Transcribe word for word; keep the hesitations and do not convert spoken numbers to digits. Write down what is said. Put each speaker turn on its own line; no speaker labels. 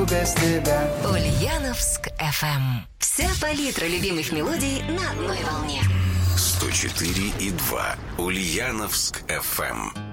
без тебя.
Ульяновск эф эм. Вся палитра любимых мелодий на одной волне.
сто четыре и два Ульяновск эф эм.